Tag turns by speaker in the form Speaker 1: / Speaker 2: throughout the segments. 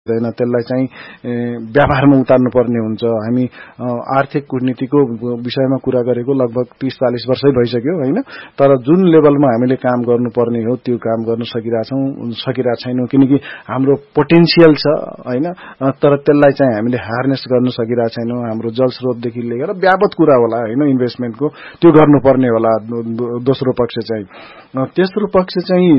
Speaker 1: हुँदैन, त्यसलाई चाहिँ व्यापारमा उतार्नुपर्ने हुन्छ। हामी आर्थिक कूटनीतिको विषयमा कुरा गरेको लगभग 30-40 वर्षै भइसक्यो होइन, तर जुन लेभलमा हामीले काम गर्नुपर्ने हो त्यो काम गर्न सकिरहेका छैनौँ, किनकि हाम्रो पोटेन्सियल छ होइन, तर त्यसलाई चाहिँ हामीले हार्नेस गर्न सकिरहेका छैनौँ। हाम्रो जलस्रोतदेखि लिएर व्यापक कुरा होला होइन, इन्भेस्टमेन्टको त्यो गर्नुपर्ने होला दोस्रो पक्ष चाहिँ। तेस्रो पक्ष चाहिँ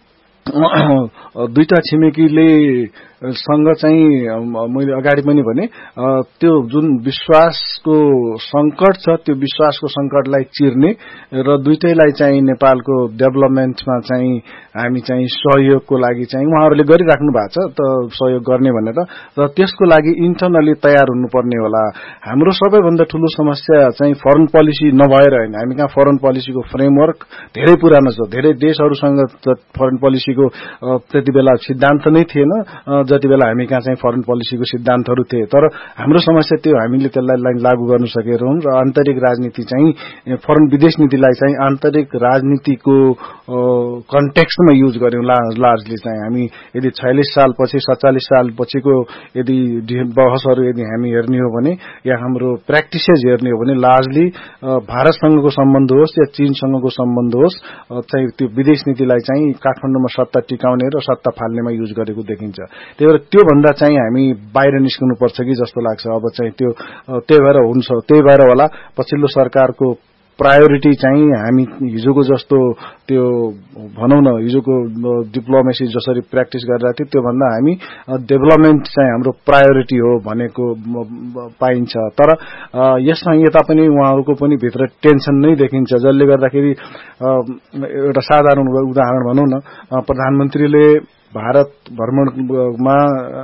Speaker 1: दुईटा छिमेकीले सँग चाहिँ मैले अगाडि पनि भने त्यो जुन विश्वासको संकट छ त्यो विश्वासको संकटलाई चिर्ने र दुईटैलाई चाहिँ नेपालको डेभलपमेन्टमा चाहिँ हामी चाहिँ सहयोगको लागि चाहिँ उहाँहरूले गरिराख्नु भएको छ त सहयोग गर्ने भनेर, र त्यसको लागि इन्टरनली तयार हुनुपर्ने होला। हाम्रो सबैभन्दा ठूलो समस्या चाहिँ फरेन पोलिसी नभएर होइन, हामी कहाँ फरेन पोलिसीको फ्रेमवर्क धेरै पुरानो छ, धेरै देशहरूसँग फरेन पोलिसीको त्यति बेला सिद्धान्त नै थिएन जति बेला हामी कहाँ चाहिँ फरेन पोलिसीको सिद्धान्तहरू थिए। तर हाम्रो समस्या त्यो हामीले त्यसलाई लागू गर्न सकेनौं र आन्तरिक राजनीति चाहिँ फरेन विदेश नीतिलाई चाहिँ आन्तरिक राजनीतिको कन्टेक्स्टमा युज गर्यौं लार्जली चाहिँ। हामी यदि 46 सालपछि 47 सालपछिको यदि बहसहरू यदि हामी हेर्ने हो भने या हाम्रो प्र्याक्टिसेस हेर्ने हो भने लार्जली भारतसँगको सम्बन्ध होस् या चीनसँगको सम्बन्ध होस् चाहिँ त्यो विदेश नीतिलाई चाहिँ काठमाडौँमा सत्ता टिकाउने र सत्ता फाल्नेमा युज गरेको देखिन्छ। त्यही भएर त्यो भन्दा चाहिँ हामी बाहिर निस्कनु पर्छ कि जस्तो लाग्छ अब चाहिँ त्यो। त्यही भएर हुन्छ, त्यही भएर होला पछिल्लो सरकारको प्रायोरिटी चाहिँ हामी हिजोको जस्तो त्यो भनौं न हिजोको डिप्लोमेसी जसरी प्र्याक्टिस गरिरहेको थियो त्यो भन्दा हामी डेभलपमेन्ट चाहिँ हाम्रो प्रायोरिटी हो भनेको पाइन्छ। तर यसमा यता पनि उहाँहरूको पनि भित्र टेन्सन नै देखिन्छ, जसले गर्दाखेरि एउटा साधारण उदाहरण भनौं न, प्रधानमन्त्रीले भारत भ्रमणमा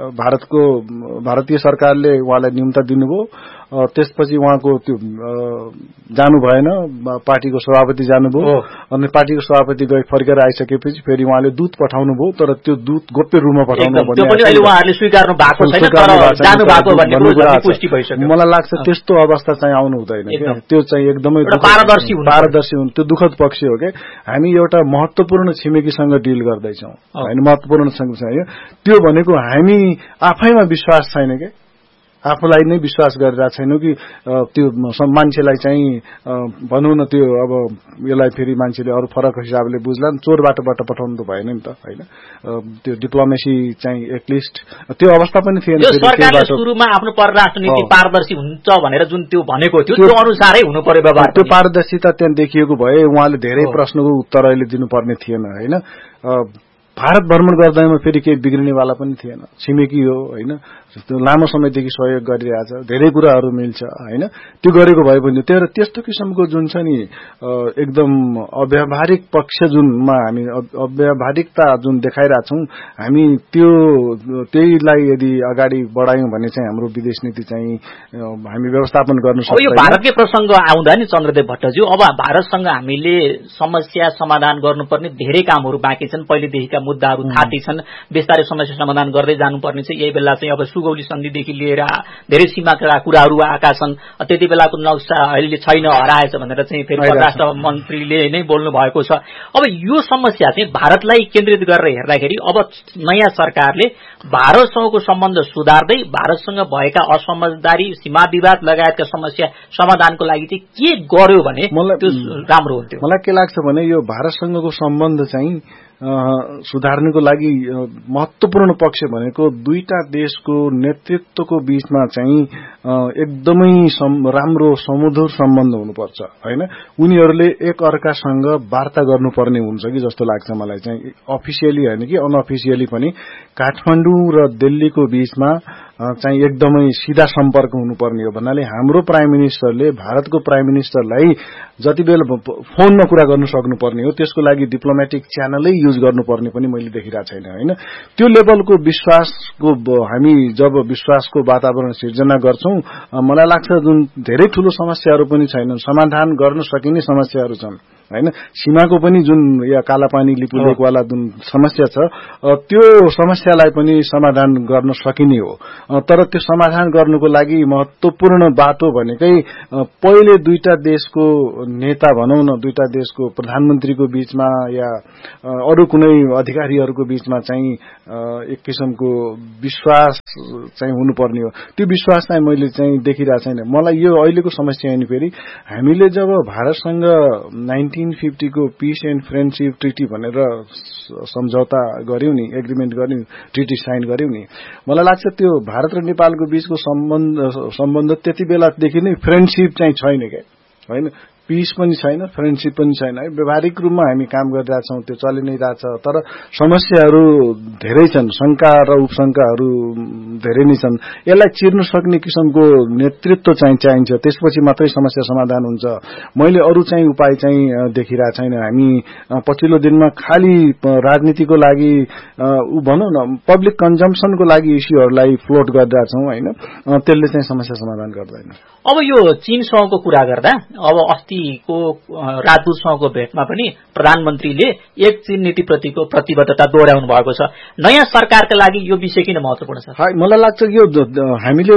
Speaker 1: भारतीय सरकारले उहाँलाई निम्ता दिनुभयो, त्यसपछि उहाँको त्यो जानु भएन, पार्टीको सभापति जानुभयो, अनि पार्टीको सभापति गए फर्केर आइसकेपछि फेरि उहाँले दूत पठाउनु भयो, तर त्यो दूत गोप्य रूपमा पठाउनु
Speaker 2: पर्ने त्यो पनि अहिले उहाँहरूले स्वीकार्नु भएको छैन, तर जानु भएको भन्ने कुरा पुष्टि भइसक्यो।
Speaker 1: मलाई लाग्छ त्यस्तो अवस्था चाहिँ आउनु हुँदैन के, त्यो चाहिँ एकदमै
Speaker 2: पारदर्शी
Speaker 1: हुनु त्यो दुःखद पक्ष हो के। हामी एउटा महत्त्वपूर्ण छिमेकीसँग डिल गर्दै छौं हैन, महत्त्वपूर्ण सँग त्यो भनेको हामी आफैमा विश्वास छैन के, आफूलाई नै विश्वास गरिरहेको छैनौं कि त्यो मान्छेलाई चाहिँ भनौं न त्यो अब यसलाई फेरि मान्छेले अरु फरक हिसाबले बुझ्लान्, चोर बाटोबाट पठाउनु त भएन नि त हैन। त्यो डिप्लोमेसी चाहिँ एटलिस्ट त्यो अवस्था पनि थिएन।
Speaker 2: सरकारले सुरुमा आफ्नो परराष्ट्र नीति पारदर्शी हुन्छ भनेर जुन त्यो भनेको थियो त्यो अनुसारै हुनु पर्यो व्यवहार।
Speaker 1: त्यो पारदर्शिता त्यहाँ देखिएको भए उहाँले धेरै प्रश्नको उत्तर अहिले दिनुपर्ने थिएन हैन। भारत भ्रमण गर्दैमा फेरि केही बिग्रिनेवाला पनि थिएन, छिमेकी हो हैन, लामो समयदेखि सहयोग गरिरहेछ, धेरै कुराहरू मिल्छ हैन, त्यो गरेको भए पनि। त्यस्तो किसिमको जुन छ नि एकदम अव्यावहारिक पक्ष जुनमा हामी अव्यावहारिकता जुन देखाइरहेछौं हामी त्यहीलाई यदि अगाडि बढायौं भने चाहिँ हाम्रो विदेश नीति चाहिँ हामी व्यवस्थापन गर्न सक्छौं।
Speaker 2: यो भारतकै प्रसंग आउँदा नि चन्द्रदेव भट्टज्यू, अब भारतसँग हामीले समस्या समाधान गर्नुपर्ने धेरै कामहरू बाँकी छन्, पहिलेदेखिका मुद्दाहरू थाती छन्, बिस्तारै समस्या समाधान गर्दै जानुपर्ने छ। यही बेला चाहिँ अब सुगौली सन्धिदेखि लिएर धेरै सीमाका कुराहरू आएका छन्, त्यति बेलाको नक्सा अहिले छैन, हराएछ भनेर चाहिँ फेरि परराष्ट्र मन्त्रीले नै बोल्नु भएको छ। अब यो समस्या चाहिँ भारतलाई केन्द्रित गरेर हेर्दाखेरि अब नयाँ सरकारले भारतसँगको सम्बन्ध सुधार्दै भारतसँग भएका असमझदारी, सीमा विवाद लगायतका समस्या समाधानको लागि चाहिँ के गर्यो भने त्यो राम्रो हुन्थ्यो।
Speaker 1: मलाई के लाग्छ भने यो भारतसँगको सम्बन्ध चाहिँ सुधार्नको लागि महत्त्वपूर्ण पक्ष भनेको दुईटा देशको नेतृत्वको बीचमा चाहिँ एकदमै राम्रो सुमधुर सम्बन्ध हुनुपर्छ हैन। उनीहरूले एक अर्कासँग वार्ता गर्नुपर्ने हुन्छ कि जस्तो लाग्छ मलाई चाहिँ, अफिसियली हैन कि अनअफिसियली पनि। काठमाडौँ र दिल्लीको बीचमा चाहिँ एकदमै सीधा सम्पर्क हुनुपर्ने हो भन्नाले हाम्रो प्राइम मिनिस्टरले भारतको प्राइम मिनिस्टरलाई जति बेला फोनमा कुरा गर्नु सक्नुपर्ने हो, त्यसको लागि डिप्लोमेटिक च्यानलै युज गर्नुपर्ने पनि मैले देखिरहेको छैन हैन। त्यो लेभलको विश्वासको हामी जब विश्वासको वातावरण सिर्जना गर्छौं, मलाई लाग्छ जुन धेरै ठूलो समस्याहरू पनि छैनन्, समाधान गर्न सकिने समस्याहरू छन् हैन। सीमाको पनि जुन या कालापानी लिपुलेकवाला जुन समस्या छ त्यो समस्यालाई पनि समाधान गर्न सकिने हो। तर त्यो समाधान गर्नुको लागि महत्त्वपूर्ण बाटो भनेकै पहिले दुईटा देशको नेता भनौं न, दुईटा देशको प्रधानमन्त्रीको बीचमा या अरु कुनै अधिकारीहरूको बीचमा चाहिँ एक किसिमको विश्वास चाहिँ हुनुपर्ने हो। त्यो विश्वास चाहिँ मैले चाहिँ देखिरहेको छैन। मलाई यो अहिलेको समस्या हैन। फेरि हामीले जब भारतसँग 1950 को पीस एन्ड फ्रेन्डशिप ट्रिटी भनेर सम्झौता गर्यौं नि, एग्रीमेन्ट गर्यौं, ट्रिटी साइन गर्यौं नि, मलाई लाग्छ त्यो भारत र नेपालको बीचको सम्बन्ध त्यति बेलादेखि नै फ्रेन्डशिप चाहिँ छैन क्या, हैन। पीस पनि छैन, फ्रेन्डशिप पनि छैन। व्यवहारिक रूपमा हामी काम गरिरहेछौं, त्यो चलि नै रहेछ। तर समस्याहरू धेरै छन्, शंका र उपशंकाहरू धेरै नै छन्। यसलाई चिर्न सक्ने किसिमको नेतृत्व चाहिँ चाहिन्छ, त्यसपछि मात्रै समस्या समाधान हुन्छ। मैले अरु चाहिँ उपाय चाहिँ देखिरहेको छैन। हामी पछिल्लो दिनमा खाली राजनीतिको लागि भनौं न, पब्लिक कन्जम्पसनको लागि इस्युहरूलाई फ्लोट गरिरहेछौं, हैन। त्यसले चाहिँ समस्या समाधान गर्दैन।
Speaker 2: अब यो चीनसँगको कुरा गर्दा अब अस्तिको राजदूतसँगको भेटमा पनि प्रधानमन्त्रीले एक चीन नीतिप्रतिको प्रतिबद्धता दोहोर्याउनु भएको छ। नयाँ सरकारका लागि यो विषय किन महत्त्वपूर्ण छ? मलाई
Speaker 1: लाग्छ यो हामीले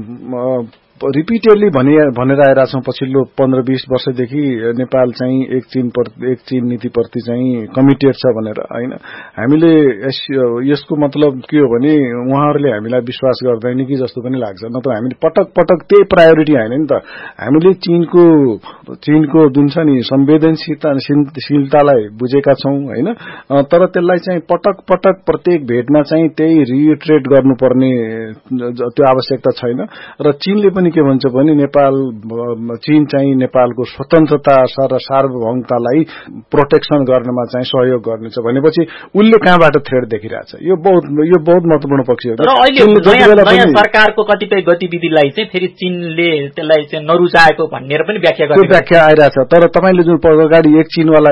Speaker 1: रिपिटेडली भनेर आएका छौं पछिल्लो 15-20 वर्षदेखि नेपाल चाहिँ एक चीन नीतिप्रति चाहिँ कमिटेड छ भनेर, हैन। हामीले यसको मतलब के हो भने उहाँहरूले हामीलाई विश्वास गर्दैन कि जस्तो पनि लाग्छ। नत्र हामीले पटक पटक त्यही प्रायोरिटी हैन नि त। हामीले चीनको जुन छ नि संवेदनशीलतालाई बुझेका छौं, हैन। तर त्यसलाई चाहिँ पटक पटक प्रत्येक भेटमा चाहिँ त्यही रिइटरेट गर्नुपर्ने त्यो आवश्यकता छैन। र चीनले पनि के भन्छ भने चीन चाहिँ नेपालको स्वतन्त्रता र सार्वभौमतालाई प्रोटेक्सन गर्नमा चाहिँ सहयोग गर्नेछ भनेपछि उसले कहाँबाट थ्रेड देखिरहेछ? यो बहुत महत्त्वपूर्ण पक्ष हो।
Speaker 2: तर अहिले नयाँ सरकारको कतिपय गतिविधिलाई चाहिँ फेरि चीनले त्यसलाई चाहिँ नरुचाएको भन्ने पनि व्याख्या
Speaker 1: आइरहेछ। तर तपाईले जुन अगाडि एक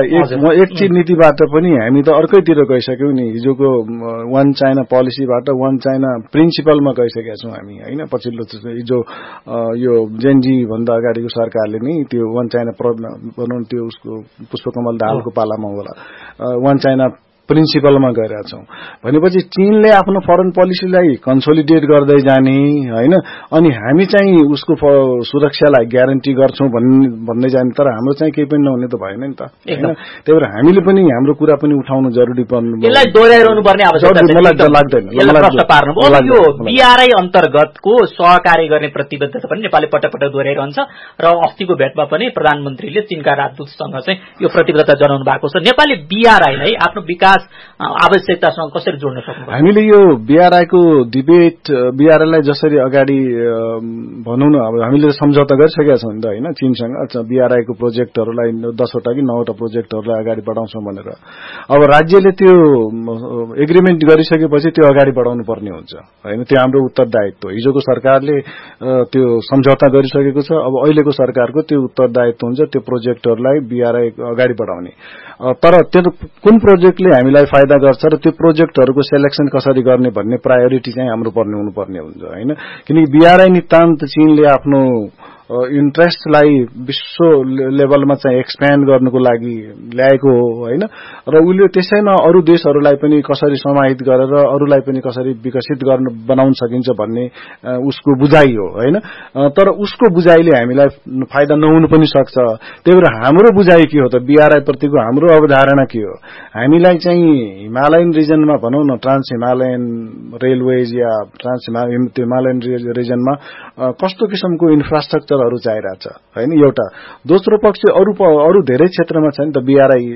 Speaker 1: चीन नीतिबाट पनि हामी त अर्कैतिर गइसक्यौं नि। हिजोको वन चाइना पोलिसीबाट वन चाइना प्रिन्सिपलमा गइसकेका छौं हामी, हैन। पछिल्लो हिजो यो जेनजी भन्दा अगाडिको सरकारले नै त्यो वन चाइना भनौं त्यो उसको पुष्पकमल दाहालको पालामा होला वन चाइना प्रिन्सिपलमा गएका छौं भनेपछि चीनले आफ्नो फरेन पोलिसीलाई कन्सोलिडेट गर्दै जाने, हैन। अनि हामी चाहिँ उसको सुरक्षालाई ग्यारेन्टी गर्छौं भन्दै जाने, तर हाम्रो चाहिँ केही पनि नहुने त भएन नि त, हैन। त्यही भएर हामीले पनि हाम्रो कुरा पनि उठाउनु जरुरी पर्नु,
Speaker 2: यसलाई दोहोर्याइरहनु पर्ने आवश्यकता
Speaker 1: मलाई लाग्दैन।
Speaker 2: यो बीआरआई अन्तर्गतको सहकार्य गर्ने प्रतिबद्धता पनि नेपालले पटक पटक दोहोर्याइरहन्छ र अस्तिको भेटमा पनि प्रधानमन्त्रीले चीनका राजदूतसँग चाहिँ यो प्रतिबद्धता जनाउनु भएको छ। नेपालले बीआरआईलाई आफ्नो विकास आवश्यकतासँग कसरी जोड्न सक्नु?
Speaker 1: हामीले यो बीआरआईको डिबेट, बीआरआईलाई जसरी अगाडि भनौं न, अब हामीले सम्झौता गरिसकेका छौं नि त, हैन, चीनसँग। बीआरआईको प्रोजेक्टहरूलाई 10 वटा कि 9 वटा प्रोजेक्टहरूलाई अगाडि बढाउँछौं भनेर। अब राज्यले त्यो एग्रीमेन्ट गरिसकेपछि त्यो अगाडि बढाउनु पर्ने हुन्छ, हैन। त्यो हाम्रो उत्तरदायित्व। हिजोको सरकारले त्यो सम्झौता गरिसकेको छ। अब अहिलेको सरकारको त्यो उत्तरदायित्व हुन्छ त्यो प्रोजेक्टहरूलाई बीआरआई अगाडि बढाउने। तर त्यो कुन प्रोजेक्टले हामीलाई फाइदा गर्छ र त्यो प्रोजेक्टहरूको सेलेक्सन कसरी गर्ने भन्ने प्रायोरिटी चाहिँ हाम्रो हुनुपर्ने हुन्छ, हैन। किनकि बीआरआई नितान्त चीनले आफ्नो इन्ट्रेस्टलाई विश्व लेभलमा चाहिँ एक्सप्यान्ड गर्नको लागि ल्याएको हो, हैन। र उले त्यसैमा अरु देशहरूलाई पनि कसरी समाहित गरेर अरूलाई पनि कसरी विकसित बनाउन सकिन्छ भन्ने उसको बुझाइ हो, हैन। तर उसको बुझाइले हामीलाई फाइदा नहुनु पनि सक्छ। त्यही भएर हाम्रो बुझाइ के हो त? बीआरआई प्रतिको हाम्रो अवधारणा के हो? हामीलाई चाहिँ हिमालयन रिजनमा भनौं न, ट्रान्स हिमालयन रेलवेज या हिमालयन रिजनमा कस्तो किसिमको इन्फ्रास्ट्रक्चरहरू चाहिरहेछ, हैन, एउटा। दोस्रो पक्ष अरु धेरै क्षेत्रमा छ नि त बीआरआई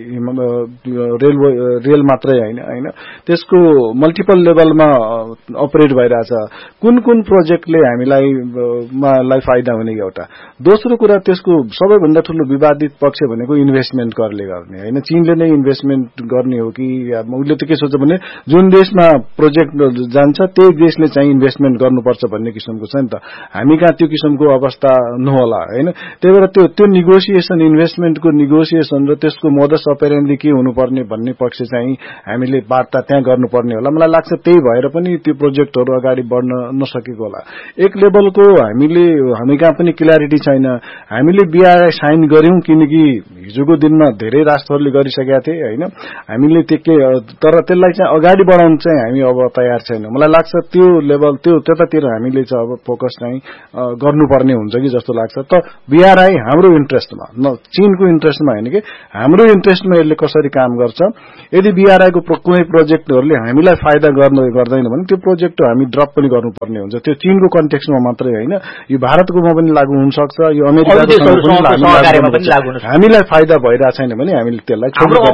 Speaker 1: रेल मात्रै हैन, त्यसको मल्टिपल लेभलमा अपरेट भइरहेछ। कुन प्रोजेक्टले हामीलाई फाइदा हुने एउटा। दोस्रो कुरा त्यसको सबैभन्दा ठूलो विवादित पक्ष भनेको इन्भेस्टमेन्ट करले गर्ने, हैन। चीनले नै इन्भेस्टमेन्ट गर्ने हो कि या उसले त के सोच्छ भने जुन देशमा प्रोजेक्ट जान्छ त्यही देशले चाहिँ इन्भेस्टमेन्ट गर्नुपर्छ भन्ने किसिमको छ नि त। हामी कहाँ त्यो किसिमको अवस्था नहोला हैन। त्यही भएर त्यो नेगोसिएसन, इन्भेस्टमेन्टको नेगोसिएसन र त्यसको मोडस अपरेन्डली के हुनुपर्ने भन्ने पक्ष चाहिँ हामीले वार्ता त्यहाँ गर्नुपर्ने होला। मलाई लाग्छ त्यही भएर पनि त्यो प्रोजेक्टहरू अगाडि बढ्न नसकेको होला। एक लेभलको हामी कहाँ पनि क्ल्यारिटी छैन। हामीले बीआरआई साइन गर्यौं किनकि हिजोको दिनमा धेरै राष्ट्रहरूले गरिसकेका थिए हैन। हामीले तर त्यसलाई चाहिँ अगाडि बढाउन चाहिँ हामी अब तयार छैन। मलाई लाग्छ त्यो लेभल त्यतातिर हामीले चाहिँ अब फोकस चाहिँ गर्नुपर्ने हुन्छ कि जस्तो लाग्छ। त बीआरआई हाम्रो इन्ट्रेस्टमा, न चीनको इन्ट्रेस्टमा हैन कि हाम्रो इन्ट्रेस्टमा यसले कसरी काम गर्छ। यदि बीआरआई को कुनै प्रोजेक्टहरूले हामीलाई फाइदा गर्दैन भने त्यो प्रोजेक्ट हामी ड्रप पनि गर्नुपर्ने हुन्छ। त्यो चीनको कन्टेक्स्टमा मात्रै हैन, यो भारतकोमा पनि लागू हुन सक्छ, यो अमेरिकाको हामीलाई फाइदा भइरहेको छैन भने हामीले त्यसलाई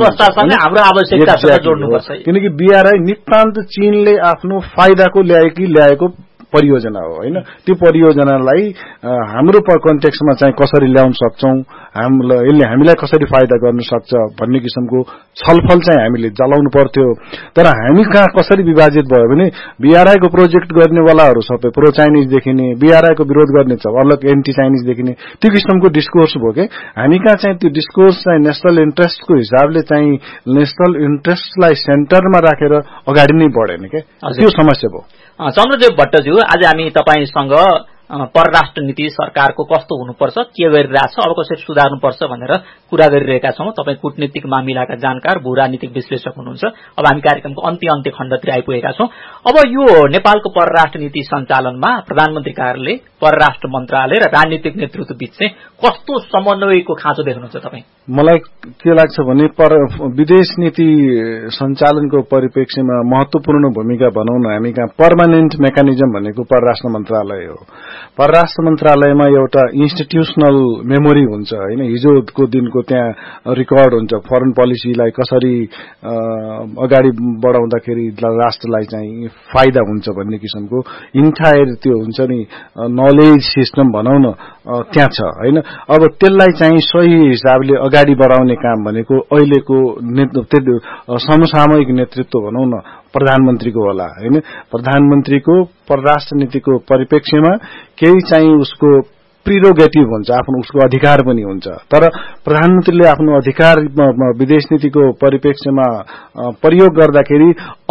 Speaker 1: किनकि बीआरआई नितान्त चीनले आफ्नो फाइदाको ल्याएको परियोजना हो हैन। त्यो परियोजनालाई हाम्रो कन्टेक्स्टमा चाहिँ कसरी ल्याउन सक्छौं, यसले हामीलाई कसरी फाइदा गर्न सक्छ भन्ने किसिमको छलफल चाहिँ हामीले चलाउनु पर्थ्यो। तर हामी कहाँ कसरी विभाजित भयो भने बीआरआई को प्रोजेक्ट गर्नेवालाहरू सबै प्रो चाइनिज देखिने, बीआरआई को विरोध गर्ने अलग एन्टी चाइनिज देखिने, त्यो किसिमको डिस्कोर्स भयो के। हामी कहाँ चाहिँ त्यो डिस्कोर्स चाहिँ नेशनल इन्ट्रेस्टको हिसाबले चाहिँ नेशनल इन्ट्रेस्टलाई सेन्टरमा राखेर अगाडि नै बढेन के, त्यो समस्या भयो।
Speaker 2: चन्द्रदेव भट्टज्यू, आज हामी तपाईसँग परराष्ट्र नीति सरकारको कस्तो हुनुपर्छ, के गरिरहेछ, अब कसरी सुधार्नुपर्छ भनेर कुरा गरिरहेका छौं। तपाई कूटनीतिक मामिलाका जानकार, भू राजनीतिक विश्लेषक हुनुहुन्छ। अब हामी कार्यक्रमको अन्त्य खण्डतिर आइपुगेका छौं। अब यो नेपालको परराष्ट्र नीति सञ्चालनमा प्रधानमन्त्री कार्यालय, परराष्ट्र मन्त्रालय र राजनीतिक नेतृत्व बीच चाहिँ कस्तो समन्वयको खाँचो देख्नुहुन्छ तपाई?
Speaker 1: मलाई के लाग्छ भने विदेश नीति सञ्चालनको परिप्रेक्ष्यमा महत्वपूर्ण भूमिका भनौं न हामी कहाँ पर्मानेन्ट मेकानिजम भनेको परराष्ट्र मन्त्रालय हो। परराष्ट्र मन्त्रालयमा एउटा इन्स्टिट्युशनल मेमोरी हुन्छ हैन। हिजोको दिनको त्यहाँ रेकर्ड हुन्छ, फरेन पोलिसीलाई कसरी अगाडि बढाउँदाखेरि राष्ट्रलाई चाहिँ फाइदा हुन्छ भन्ने किसिमको इन्टायर त्यो हुन्छ नि नलेज सिस्टम भनौं न त्यहाँ छ हैन। अब त्यसलाई चाहिँ सही हिसाबले अगाडि बढाउने काम भनेको अहिलेको समसामयिक नेतृत्व भनौं न प्रधानमन्त्रीको होला हैन। प्रधानमन्त्रीको परराष्ट्र नीतिको परिप्रेक्ष्यमा केही चाहिँ उसको प्रिरोगेटिभ हुन्छ, आफ्नो उसको अधिकार पनि हुन्छ। तर प्रधानमन्त्रीले आफ्नो अधिकार विदेश नीतिको परिप्रेक्ष्यमा प्रयोग गर्दाखेरि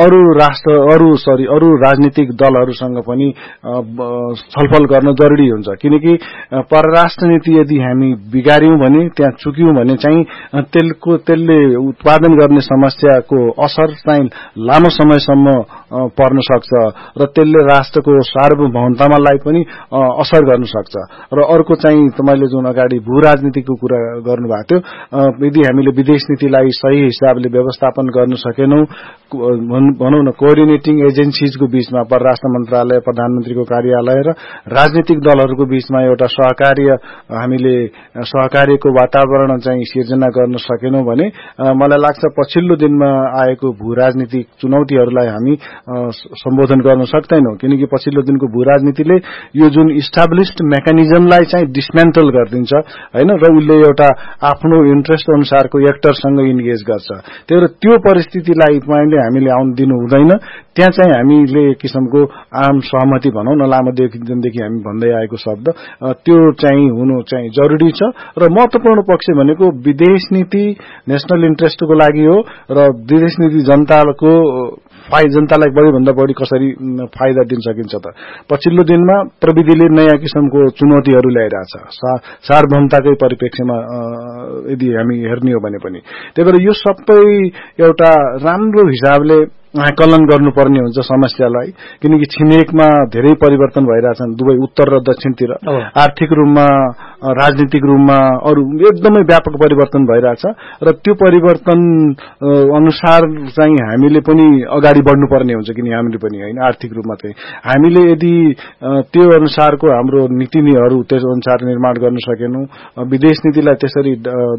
Speaker 1: अरू राजनीतिक दलहरूसँग पनि छलफल गर्न जरुरी हुन्छ। किनकि परराष्ट्र नीति यदि हामी बिगार्यौं भने, त्यहाँ चुक्यौं भने चाहिँ त्यसले उत्पादन गर्ने समस्याको असर चाहिँ लामो समयसम्म पर्न सक्छ र त्यसले राष्ट्रको सार्वभौमतामालाई पनि असर गर्न सक्छ। र अर्को चाहिँ तपाईले जुन अगाडि भू राजनीतिको कुरा गर्नुभएको थियो, यदि हामीले विदेश नीतिलाई सही हिसाबले व्यवस्थापन गर्न सकेनौं, भनौं न कोअर्डिनेटिङ एजेन्सीजको बीचमा परराष्ट्र मन्त्रालय, प्रधानमन्त्रीको कार्यालय र राजनीतिक दलहरूको बीचमा एउटा हामीले सहकार्यको वातावरण चाहिँ सिर्जना गर्न सकेनौं भने मलाई लाग्छ पछिल्लो दिनमा आएको भू राजनीतिक चुनौतीहरूलाई हामी सम्बोधन गर्न सक्दैनौं। किनकि पछिल्लो दिनको भू राजनीतिले यो जुन इस्टाब्लिश्ड मेकानिजमलाई चाहिँ डिसमेन्टल गरिदिन्छ हैन, र उसले एउटा आफ्नो इन्ट्रेस्ट अनुसारको एक्टरसँग इन्गेज गर्छ। त्यही भएर त्यो परिस्थितिलाई हामीले आउन दिनु हुँदैन। त्यहाँ चाहिँ हामीले किसिमको आम सहमति भनौं न लामो दिनदेखि हामी भन्दै आएको शब्द त्यो चाहिँ हुनु चाहिँ जरुरी छ। र महत्वपूर्ण पक्ष भनेको विदेश नीति नेशनल इन्ट्रेस्टको लागि हो र विदेश नीति जनतालाई बढीभन्दा बढी कसरी फाइदा दिन सकिन्छ त। पछिल्लो दिनमा प्रविधिले नयाँ किसिमको चुनौतीहरू ल्याइरहेछ सार्वभौमताकै परिप्रेक्ष्यमा यदि हामी हेर्ने हो भने पनि। त्यही भएर यो सबै एउटा राम्रो हिसाबले आकलन गर्नुपर्ने हुन्छ समस्यालाई। किनकि छिमेकमा धेरै परिवर्तन भइरहेछन्, दुवै उत्तर र दक्षिणतिर। आर्थिक रूपमा, राजनीतिक रूपमा अरू एकदमै व्यापक परिवर्तन भइरहेछ र त्यो परिवर्तन अनुसार चाहिँ हामीले पनि अगाडि बढ्नुपर्ने हुन्छ। किन हामीले पनि हैन आर्थिक रूपमा चाहिँ हामीले यदि त्यो अनुसारको हाम्रो नीतिहरू त्यस अनुसार निर्माण गर्न सकेनौं, विदेश नीतिलाई त्यसरी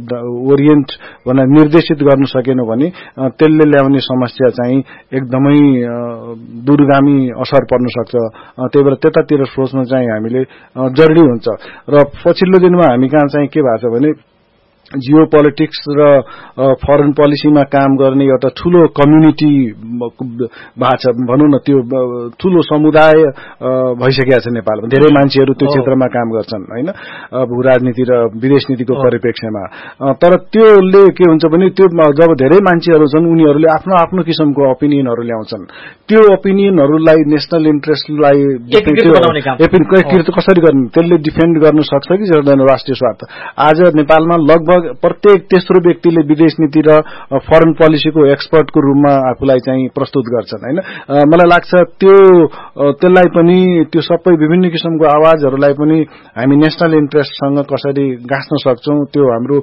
Speaker 1: निर्देशित गर्न सकेनौं भने त्यसले ल्याउने समस्या चाहिँ एकदमै दूरगामी असर पर्न सक्छ। त्यही भएर त्यतातिर सोच्न चाहिँ हामीले जरुरी हुन्छ। र पछिल्लो दिनमा हामी कहाँ चाहिँ के भएको छ भने जियो पोलिटिक्स र फरेन पोलिसीमा काम गर्ने एउटा ठूलो कम्युनिटी भएको छ भनौं न, त्यो ठूलो समुदाय भइसकेको छ नेपालमा। धेरै मान्छेहरू त्यो क्षेत्रमा काम गर्छन् हैन, भू राजनीति र विदेश नीतिको परिप्रेक्ष्यमा। तर त्योले के हुन्छ भने त्यो जब धेरै मान्छेहरू छन् उनीहरूले आफ्नो आफ्नो किसिमको ओपिनियनहरू ल्याउँछन्, त्यो ओपिनियनहरूलाई नेशनल इन्ट्रेस्टलाई एकीकृत कसरी गर्ने, त्यसले डिफेन्ड गर्न सक्छ कि सक्दैन राष्ट्रिय स्वार्थ। आज नेपालमा लगभग प्रत्येक तेस्रो व्यक्तिले विदेश नीति र फरेन पोलिसीको एक्सपर्टको रूपमा आफूलाई चाहिँ प्रस्तुत गर्छन् हैन। मलाई लाग्छ त्यसलाई पनि त्यो सबै विभिन्न किसिमको आवाजहरूलाई पनि हामी नेशनल इन्ट्रेस्टसँग कसरी गाँच्न सक्छौं, त्यो हाम्रो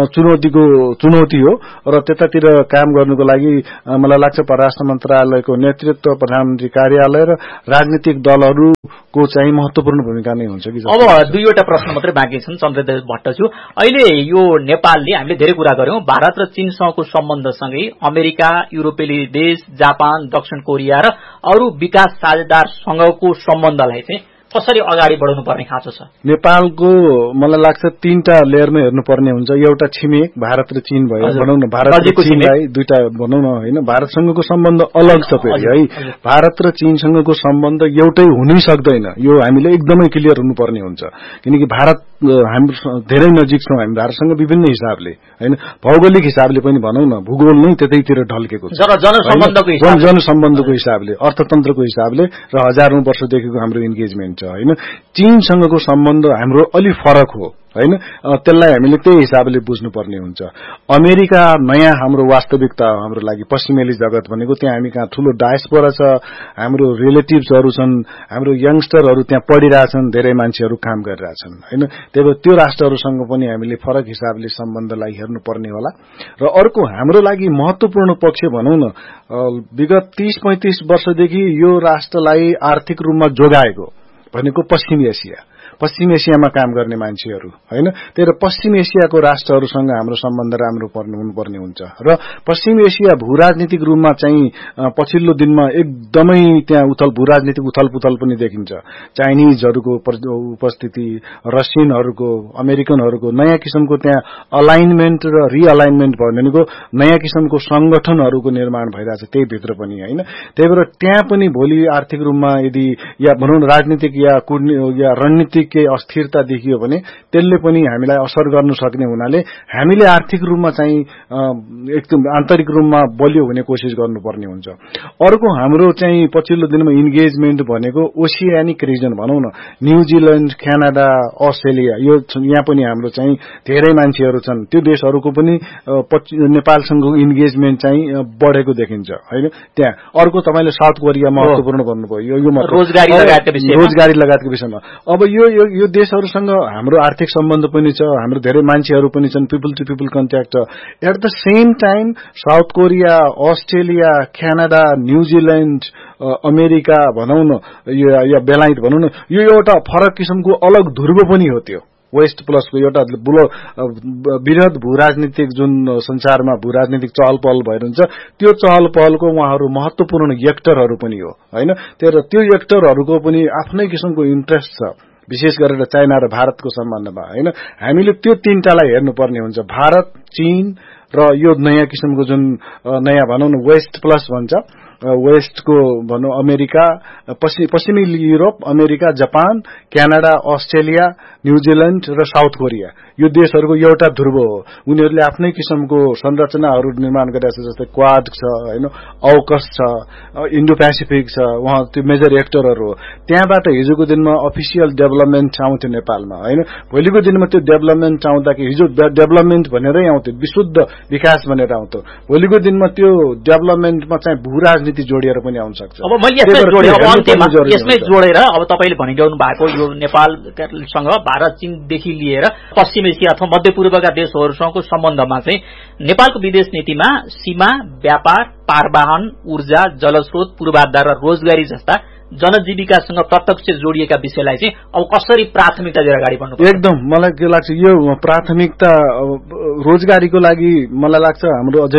Speaker 1: चुनौती हो। र त्यतातिर काम गर्नुको लागि मलाई लाग्छ परराष्ट्र मन्त्रालयको नेतृत्व, प्रधानमन्त्री कार्यालय र राजनीतिक दलहरूको चाहिँ महत्वपूर्ण भूमिका नै हुन्छ कि।
Speaker 2: अब दुईवटा प्रश्न मात्रै बाँकी छन् चन्द्रदेव भट्टज्यू। अहिले यो नेपालले, हामीले धेरै कुरा गर्यौं, भारत र चीनसँगको सम्बन्धसँगै अमेरिका, युरोपेली देश, जापान, दक्षिण कोरिया र अरू विकास साझेदारसँगको सम्बन्धलाई चाहिँ कसरी अगाडि बढाउनु पर्ने खाँचो छ? नेपालको
Speaker 1: मलाई लाग्छ तीनटा लेयरमा हेर्नुपर्ने हुन्छ। एउटा छिमेक भारत र चीन भयो भनौं न, भारत र चीनलाई दुईटा भनौं न हैन, भारतसँगको सम्बन्ध अलग छ फेरि है। भारत र चीनसँगको सम्बन्ध एउटै हुनै सक्दैन, यो हामीले एकदमै क्लियर हुनुपर्ने हुन्छ। किनकि भारत हाम्रो धेरै नजिक छौं हामी भारतसँग विभिन्न हिसाबले हैन, भौगोलिक हिसाबले पनि भनौं न, भूगोल नै त्यतैतिर ढल्केको छ, जनसम्बन्धको हिसाबले, अर्थतन्त्रको हिसाबले र हजारौं वर्षदेखिको हाम्रो इन्गेजमेन्ट छ हैन। चीनसँगको सम्बन्ध हाम्रो अलि फरक हो हैन, त्यसलाई हामीले त्यही हिसाबले बुझ्नुपर्ने हुन्छ। अमेरिका नयाँ हाम्रो वास्तविकता हो हाम्रो लागि, पश्चिमेली जगत भनेको। त्यहाँ हामी कहाँ ठूलो डायस्पोरा छ, हाम्रो रिलेटिभ्सहरू छन्, हाम्रो यंगस्टरहरू त्यहाँ पढिरहेछन्, धेरै मान्छेहरू काम गरिरहेछन् हैन। त्यही भएर त्यो राष्ट्रहरूसँग पनि हामीले फरक हिसाबले सम्बन्धलाई हेर्नुपर्ने होला। र अर्को हाम्रो लागि महत्वपूर्ण पक्ष भनौं न, विगत 30-35 वर्षदेखि यो राष्ट्रलाई आर्थिक रूपमा जोगाएको भनेको पश्चिम एसियामा काम गर्ने मान्छेहरू हैन। त्यही पश्चिम एसियाको राष्ट्रहरूसँग हाम्रो सम्बन्ध राम्रो हुनुपर्ने हुन्छ। र पश्चिम एसिया भूराजनीतिक रूपमा चाहिँ पछिल्लो दिनमा एकदमै त्यहाँ भूराजनीतिक उथलपुथल पनि देखिन्छ। चाइनिजहरूको उपस्थिति, रसियनहरूको, अमेरिकनहरूको नयाँ किसिमको त्यहाँ अलाइनमेन्ट र रिअलाइनमेन्ट भनेको नयाँ किसिमको संगठनहरूको निर्माण भइरहेछ त्यही भित्र पनि हैन। त्यही भएर त्यहाँ पनि भोलि आर्थिक रूपमा यदि या भनौं राजनीतिक या रणनीतिक केही अस्थिरता देखियो भने त्यसले पनि हामीलाई असर गर्न सक्ने हुनाले हामीले आर्थिक रूपमा चाहिँ एकदम आन्तरिक रूपमा बलियो हुने कोसिस गर्नुपर्ने हुन्छ। अर्को हाम्रो चाहिँ पछिल्लो दिनमा इन्गेजमेन्ट भनेको ओसियानिक रिजन भनौं न, न्यूजील्याण्ड, क्यानाडा, अस्ट्रेलिया, यो यहाँ पनि हाम्रो चाहिँ धेरै मान्छेहरू छन्। त्यो देशहरूको पनि नेपालसँगको इन्गेजमेन्ट चाहिँ बढेको देखिन्छ हैन। त्यहाँ अर्को तपाईले साउथ कोरिया महत्वपूर्ण भन्नुभयो, यो रोजगारी लगायतको विषयमा। अब यो देशहरूसँग हाम्रो आर्थिक सम्बन्ध पनि छ, हाम्रो धेरै मान्छेहरू पनि छन्, पिपल टु पिपल कन्ट्याक्ट छ। At the same time south Korea, Australia, Canada, New Zealand, America भनौं न या बेलायत भनौं न, यो एउटा फरक किसिमको अलग ध्रुव पनि हो। त्यो वेस्ट प्लसको एउटा वृहत भूराजनीतिक जुन संसारमा भूराजनीतिक चहल पहल भइरहन्छ, त्यो चहल पहलको उहाँहरू महत्वपूर्ण एक्टरहरू पनि हो हैन। त्यो एक्टरहरूको पनि आफ्नै किसिमको इन्ट्रेस्ट छ, विशेष गरेर चाइना र भारतको सम्बन्धमा हैन। हामीले त्यो तीनटालाई हेर्नुपर्ने हुन्छ, भारत, चीन र यो नयाँ किसिमको जुन नयाँ भनौं न वेस्ट प्लस भन्छ, वेस्टको भनौं अमेरिका, पश्चिमी Europe, America, Japan, Canada, Australia, New Zealand र साउथ कोरिया, यो देशहरूको एउटा ध्रुव हो। उनीहरूले आफ्नै किसिमको संरचनाहरू निर्माण गरेका छ, जस्तै क्वाड छ हैन, औकस छ, इन्डो पेसिफिक छ, उहाँ त्यो मेजर एक्टरहरू हो। त्यहाँबाट हिजोको दिनमा अफिसियल डेभलपमेन्ट आउँथ्यो नेपालमा हैन। भोलिको दिनमा त्यो डेभलपमेन्ट आउँदाखेरि हिजो डेभलपमेन्ट भनेरै आउँथ्यो, विशुद्ध विकास भनेर आउँथ्यो। भोलिको दिनमा त्यो डेभलपमेन्टमा चाहिँ भूराजनीति जोडिएर पनि आउन सक्छ।
Speaker 2: अब मैले यसमै जोडेर अब तपाईले भनिरहनु भएको यो नेपालसँग भारत, चीनदेखि लिएर पश्चिम एसिया अथवा मध्यपूर्वका देशहरूसँगको सम्बन्धमा चाहिँ नेपालको विदेश नीतिमा सीमा, व्यापार, पारवाहन, ऊर्जा, जलस्रोत, पूर्वाधार र रोजगारी जस्ता जनजीविकासँग प्रत्यक्ष जोडिएका विषयलाई चाहिँ अब कसरी प्राथमिकता दिएर अगाडि बढ्नु?
Speaker 1: एकदम मलाई के लाग्छ, यो प्राथमिकता रोजगारीको लागि मलाई लाग्छ हाम्रो अझै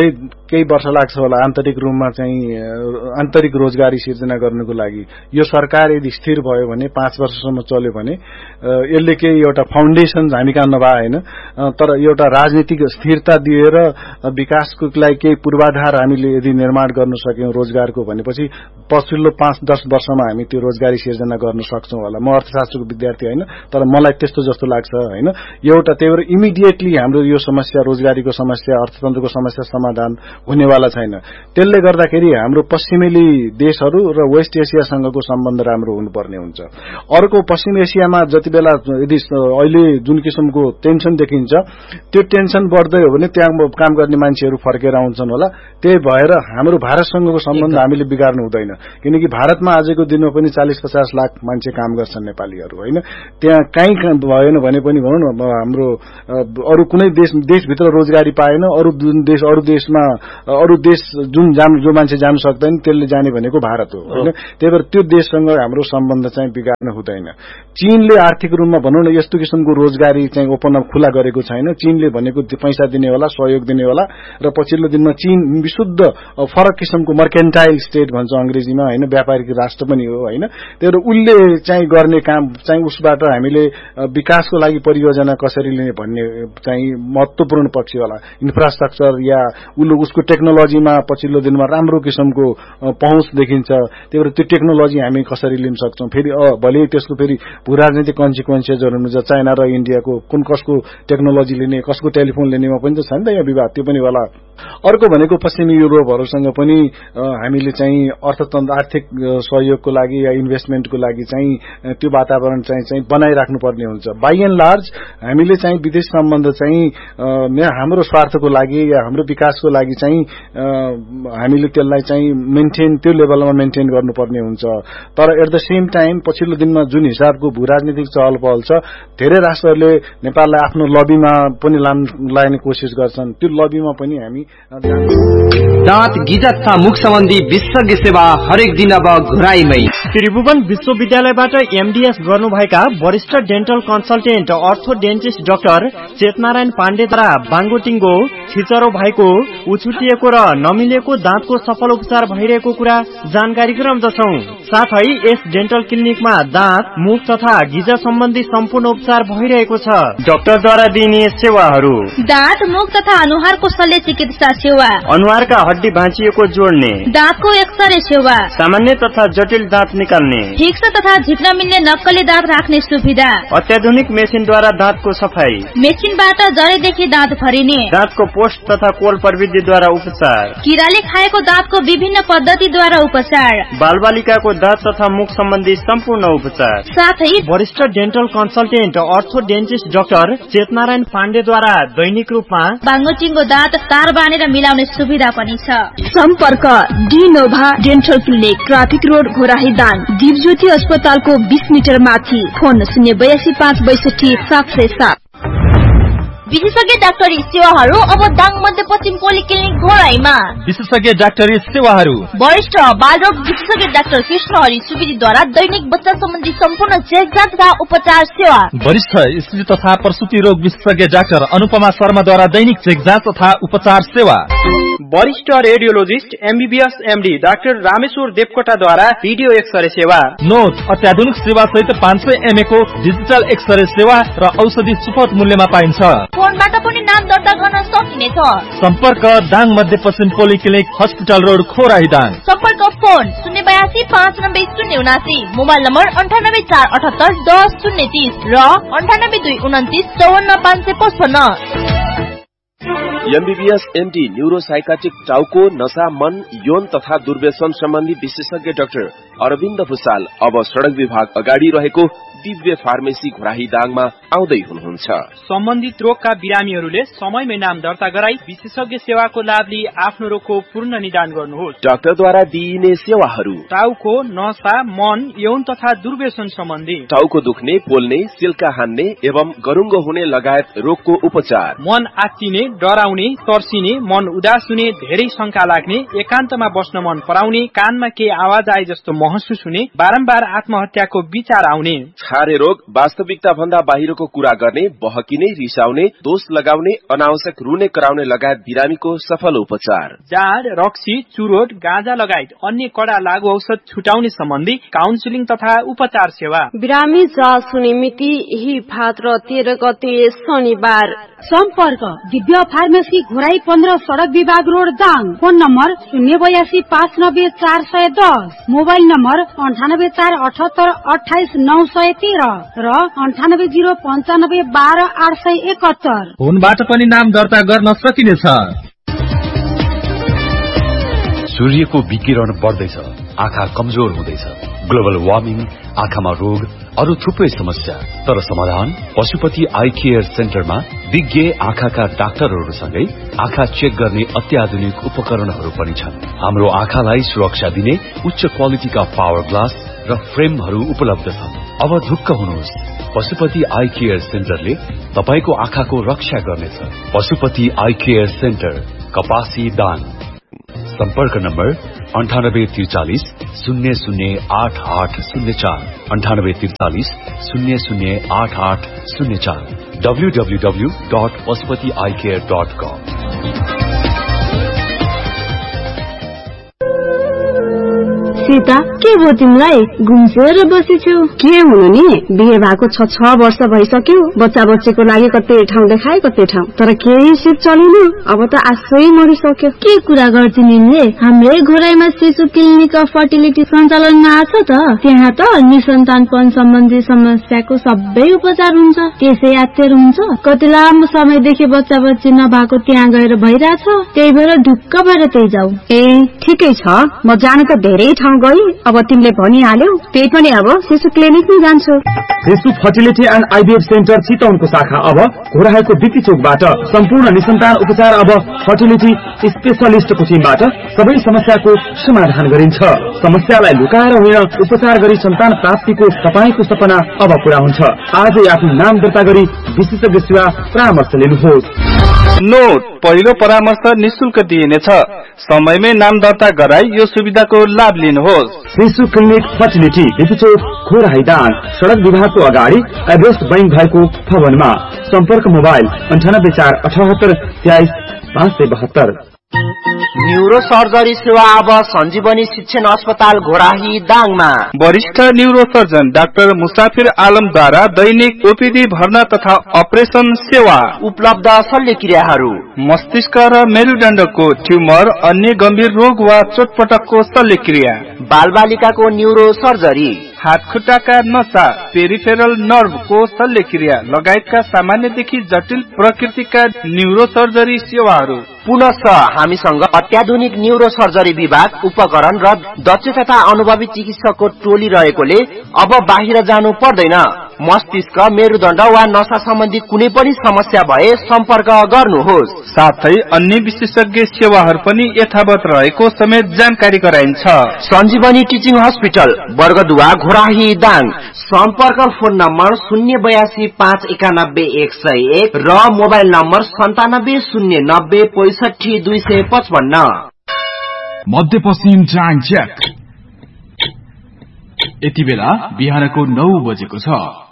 Speaker 1: केही वर्ष लाग्छ होला आन्तरिक रूपमा चाहिँ आन्तरिक रोजगारी सिर्जना गर्नको लागि। यो सरकार यदि स्थिर भयो भने 5 वर्षसम्म चल्यो भने यसले केही एउटा फाउन्डेसन हामी कहाँ नभए हैन, तर एउटा राजनीतिक स्थिरता दिएर विकासको लागि केही पूर्वाधार हामीले यदि निर्माण गर्न सक्यौं रोजगारको भनेपछि पछिल्लो 5-10 वर्षमा हामी त्यो रोजगारी सिर्जना गर्न सक्छौं होला। म अर्थशास्त्रको विद्यार्थी हैन, तर मलाई त्यस्तो जस्तो लाग्छ हैन। एउटा त्यही भएर इमिडिएटली हाम्रो यो समस्या रोजगारीको समस्या अर्थतन्त्रको समस्या समाधान हुनेवाला छैन। त्यसले गर्दाखेरि हाम्रो पश्चिमेली देशहरू र वेस्ट एसियासँगको सम्बन्ध राम्रो हुनुपर्ने हुन्छ। अर्को पश्चिम एसियामा जति बेला यदि अहिले जुन किसिमको टेन्सन देखिन्छ त्यो टेन्सन बढ्दै हो भने त्यहाँ काम गर्ने मान्छेहरू फर्केर आउँछन् होला। त्यही भएर हाम्रो भारतसँगको सम्बन्ध हामीले बिगार्नु हुँदैन, किनकि भारतमा आजको दिनमा पनि 40-50 लाख मान्छे काम गर्छन् नेपालीहरू हैन। त्यहाँ कहीँ भएन भने पनि भनौं न हाम्रो अरू कुनै देशभित्र रोजगारी पाएन, अरू देशमा अरू देश जो मान्छे जान सक्दैन त्यसले जाने भनेको भारत हो हैन। त्यही भएर त्यो देशसँग हाम्रो सम्बन्ध चाहिँ बिगार्न हुँदैन। चीनले आर्थिक रूपमा भनौं न यस्तो किसिमको रोजगारी चाहिँ ओपन अप खुला गरेको छैन। चीनले भनेको पैसा दिने होला, सहयोग दिने होला र पछिल्लो दिनमा चीन विशुद्ध फरक किसिमको मर्केन्टाइल स्टेट भन्छ अंग्रेजीमा हैन, व्यापारिक राष्ट्र पनि हो हैन। त्यही भएर उले चाहिँ गर्ने काम चाहिँ उसबाट हामीले विकासको लागि परियोजना कसरी लिने भन्ने चाहिँ महत्त्वपूर्ण पक्ष होला। इन्फ्रास्ट्रक्चर या उसको टेक्नोलोजीमा पछिल्लो दिनमा राम्रो किसिमको पहुँच देखिन्छ। त्यही भएर त्यो टेक्नोलोजी हामी कसरी लिन सक्छौं, फेरि भले त्यसको फेरि भूराजनीतिक कन्सिक्वेन्सेसहरु हुन्छ। चाइना र इन्डियाको कसको टेक्नोलोजी लिने, कसको टेलिफोन लिनेमा पनि त छ नि त यहाँ विवाद, त्यो पनि होला। अर्को भनेको पश्चिमी युरोपहरुसँग पनि हामीले चाहिँ अर्थतन्त्र आर्थिक सहयोगको लागि या इन्भेस्टमेन्टको लागि चाहिँ त्यो वातावरण चाहिँ बनाइराख्नु पर्ने हुन्छ। बाइ एन्ड लार्ज हामीले चाहिँ विदेश सम्बन्ध चाहिँ हाम्रो स्वार्थको लागि या हाम्रो विकासको लागि चाहिँ हामीले त्यसलाई चाहिँ त्यो लेभलमा मेन्टेन गर्नुपर्ने हुन्छ। तर एट द सेम टाइम पछिल्लो दिनमा जुन हिसाबको भूराजनीतिक चहल पहल छ, धेरै राष्ट्रहरूले नेपाललाई आफ्नो लबीमा पनि लाने कोसिस गर्छन्। त्यो लबीमा पनि हामी
Speaker 3: दाँत गिजा तथा मुख सम्बन्धी विशेषज्ञ सेवा हरेक दिन अब घुराइमै।
Speaker 4: त्रिभुवन विश्वविद्यालयबाट एमडीएस गर्नुभएका वरिष्ठ डेन्टल कन्सल्टेन्ट अर्थो डेन्टिस्ट डाक्टर चेतनारायण पाण्डेद्वारा बाङ्गोटिङ्गो, छिचरो भएको, उछुटिएको र नमिलेको दाँतको सफल उपचार भइरहेको कुरा जानकारी गराउँदछौं। साथै यस डेन्टल क्लिनिकमा दाँत, मुख तथा गिजा सम्बन्धी सम्पूर्ण उपचार भइरहेको छ। डाक्टरद्वारा दिइने सेवाहरू:
Speaker 5: दाँत, मुख तथा अनुहारको शल्य चिकित्सा सेवा,
Speaker 4: अनुहारका हड्डी भाँचिएको जोड्ने,
Speaker 5: दाँतको एक्सरे सेवा,
Speaker 4: सामान्य तथा जटिल दाँत निकाल्ने,
Speaker 5: फिक्स तथा झिक्न मिल्ने नक्कली दाँत राख्ने सुविधा,
Speaker 4: अत्याधुनिक मेसिनद्वारा दाँतको सफाई,
Speaker 5: मेसिनबाट जरेदेखि दाँत भरिने,
Speaker 4: दाँतको पोस्ट तथा कोल प्रविधिद्वारा उपचार,
Speaker 5: किराले खाएको दाँतको विभिन्न पद्धतिद्वारा उपचार,
Speaker 4: बालबालिकाको दाँत तथा मुख सम्बन्धी सम्पूर्ण उपचार।
Speaker 5: साथै
Speaker 4: वरिष्ठ डेन्टल कन्सल्टेन्ट अर्थो डेन्टिस्ट डाक्टर चेतनारायण पाण्डेद्वारा दैनिक रूपमा
Speaker 5: बाङ्गोटिङ्गो दाँत तार बानेर मिलाउने सुविधा पनि छ।
Speaker 6: सम्पर्क डिनोभा dental clinic, traffic road, Ghorahi Dang, Dipjyoti अस्पतालको 20 मिटर माथि। फोन 082562
Speaker 5: विशेषज्ञ डाक्टरी सेवाहरू अब दाङ मध्यपश्चिम पोलिक्लिनिक घोराईमा।
Speaker 3: विशेषज्ञ डाक्टरी सेवाहरू:
Speaker 5: वरिष्ठ बालरोग विशेषज्ञ डाक्टर कृष्ण हरि सुवेदीद्वारा दैनिक बच्चा सम्बन्धी सम्पूर्ण चेकजाँच तथा उपचार सेवा।
Speaker 3: वरिष्ठ स्त्री तथा प्रसुति रोग विशेषज्ञ डाक्टर अनुपमा शर्माद्वारा दैनिक चेकजाँच तथा उपचार सेवा।
Speaker 4: वरिष्ठ radiologist MBBS MD doctor Rameshwar देवकोटाद्वारा video x-ray सेवा।
Speaker 3: नोट अत्याधुनिक सेवा सहित 500 mA को डिजिटल एक्सरे सेवा र औषधि सुपथ मूल्यमा पाइन्छ।
Speaker 5: फोनबाट पनि नाम दर्ता गर्न सकिनेछ।
Speaker 3: सम्पर्क दाङ मध्यपश्चिम पोलिक्लिनिक, हस्पिटल रोड, खोराही दाङ।
Speaker 5: सम्पर्क फोन 082590 मोबाइल नम्बर 9848781030 र 982929545555।
Speaker 7: एमबीबीएस एमडी न्यूरोसाइकाट्रिक टाउको, नशा, मन, यौन तथा दुर्व्यसन सम्बन्धी विशेषज्ञ डाक्टर अरविन्द भुसाल अब सड़क विभाग अगाडि रहेको दिव्य फार्मेसी घोराही दाङमा आउँदै हुनुहुन्छ।
Speaker 4: सम्बन्धित रोगका बिरामीहरूले समयमै नाम दर्ता गराई विशेषज्ञ सेवाको लाभ लिई आफ्नो रोगको पूर्ण निदान गर्नुहोस्।
Speaker 7: डाक्टरद्वारा दिइने सेवाहरू:
Speaker 4: टाउको, नशा, मन, यौन तथा दुर्व्यसन सम्बन्धी,
Speaker 7: टाउको दुख्ने, पोल्ने, सिल्का हान्ने एवं गरुङ्गो हुने लगायत रोगको उपचार,
Speaker 4: मन आत्तिने, डराउने, तर्सिने, मन उदास हुने, धेरै शंका लाग्ने, एकान्तमा बस्न मन पराउने, कानमा केही आवाज आए जस्तो महसुस हुने, बारम्बार आत्महत्याको विचार आउने,
Speaker 7: छारे रोग वास्तविकता भन्दा बाहिरको कुरा गर्ने, बहकिने, रिसाउने, दोष लगाउने, अनावश्यक रुने कराउने लगायत बिरामीको सफल उपचार।
Speaker 8: जाड, रक्सी, चुरोट, गाँजा लगायत अन्य कडा लागू औषध छुटाउने सम्बन्धी काउन्सिलिङ तथा उपचार सेवा।
Speaker 9: बिरामी जाँच हुने मिति यही भाद्र 13 गते शनिबार।
Speaker 10: सम्पर्क दिव्य फार्मेसी घोराई 15 सड़क विभाग road Dang. Phone number 082 590 410, mobile number 98 478 28 913 र 98 095 12 871।
Speaker 3: फोनबाट पनि नाम दर्ता गर्न सकिनेछ।
Speaker 11: सूर्यको विकिरण बढ्दैछ, आँखा कमजोर हुँदैछ, ग्लोबल वार्मिङ, आँखामा रोग, अरू थुप्रै समस्या। तर समाधान पशुपति आई केयर सेन्टरमा विज्ञ आँखाका डाक्टरहरूसँगै आँखा चेक गर्ने अत्याधुनिक उपकरणहरू पनि छन्। हाम्रो आँखालाई सुरक्षा दिने उच्च क्वालिटीका पावर ग्लास र फ्रेमहरू उपलब्ध छन्। अब ढुक्क हुनुहोस्, पशुपति आई केयर सेन्टरले तपाईको आँखाको रक्षा गर्नेछ। पशुपति आई केयर सेन्टर, कपासी दाङ। सम्पर्क नम्बर 9843 008804, 9843 008804, www.pashupatieyecare.com।
Speaker 9: सीता, के भयो तिमीलाई? घुम्सेर बसेछौ? के हुनु नि, बिहे भएको 6 वर्ष भइसक्यो। बच्चा बच्चीको लागि कतै ठाउँ देखाए, कतै ठाउँ, तर केही सिट चलेन। अब त आशै मरिसक्यो।
Speaker 6: के कुरा गर्छ तिमीले? हाम्रै घोराइमा शिशु क्लिनिक अफ फर्टिलिटी सञ्चालनमा आछ त। त्यहाँ त निसन्तानपन सम्बन्धी समस्याको सबै उपचार हुन्छ। त्यसै आत्तेर हुन्छ। कति लामो समयदेखि बच्चा बच्ची नभएको त्यहाँ गएर भइरहेछ। त्यही भएर ढुक्क भएर त्यही जाऊ।
Speaker 10: ए ठिकै छ, म जान त धेरै ठाउँ गई। अब तिमीले भनिहाल्यौ, त्यही पनि अब शिशु क्लिनिकमै जान्छु।
Speaker 12: शिशु फर्टिलिटी एन्ड आइभीएफ सेन्टर चितवनको शाखा अब घोराइको बिक्री चोकबाट। सम्पूर्ण निसन्तान उपचार अब फर्टिलिटी स्पेशलिस्टको टिमबाट सबै समस्याको समाधान गरिन्छ। समस्यालाई लुकाएर होइन, उपचार गरी सन्तान प्राप्तिको तपाईको सपना अब पूरा हुन्छ। आजै आफ्नो नाम दर्ता गरी विशेषज्ञ सेवा परामर्श लिनुहोस्।
Speaker 8: नोट, पहिलो परामर्श निशुल्क दिइनेछ। समयमै नाम दर्ता गराई यो सुविधाको लाभ लिनुहोस्।
Speaker 12: शिशु क्लिनिक फर्टिलिटी बिचोक घोराई दाङ, सड़क विभागको अगाडि एभरेस्ट बैंक भएको भवनमा। सम्पर्क मोबाइल 98 478 23 572।
Speaker 13: न्यूरो सर्जरी सेवा अब सञ्जीवनी शिक्षण अस्पताल घोराही दाङमा।
Speaker 8: वरिष्ठ न्यूरो सर्जन डाक्टर मुसाफिर आलमद्वारा दैनिक ओपीडी भर्ना तथा अपरेसन सेवा
Speaker 13: उपलब्ध। शल्यक्रियाहरू
Speaker 8: मस्तिष्क र मेरुदण्डको ट्युमर, अन्य गम्भीर रोग वा चोटपटकको शल्यक्रिया,
Speaker 13: बालबालिकाको न्यूरो सर्जरी,
Speaker 8: हातखुट्टाका नसा, पेरिफेरल नर्भको शल्यक्रिया लगायतका सामान्यदेखि जटिल प्रकृतिका न्यूरो सर्जरी सेवाहरू।
Speaker 13: पुनः हामीसँग अत्याधुनिक न्यूरो सर्जरी विभाग, उपकरण र दक्ष तथा अनुभवी चिकित्सकको टोली रहेकोले अब बाहिर जानु पर्दैन। मस्तिष्क, मेरुदण्ड वा नसा सम्बन्धी कुनै पनि समस्या भए सम्पर्क गर्नुहोस्।
Speaker 8: साथै अन्य विशेषज्ञ सेवाहरू पनि यथावत रहेको समेत जानकारी गराइन्छ।
Speaker 13: सञ्जीवनी टिचिङ हस्पिटल, बर्गदुवा, घोराही दाङ। सम्पर्क फोन नम्बर 082 591 101 र मोबाइल नम्बर 97 090 65 255।
Speaker 14: मध्यपश्चिम ट्राङ चेक। यति बेला बिहानको 9 बजेको छ।